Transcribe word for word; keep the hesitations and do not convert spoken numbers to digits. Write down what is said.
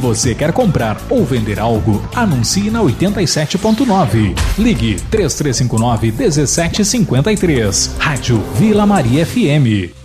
você quer comprar ou vender algo, anuncie na oitenta e sete ponto nove. Ligue três três cinco nove um sete cinco três. Rádio Vila Maria F M.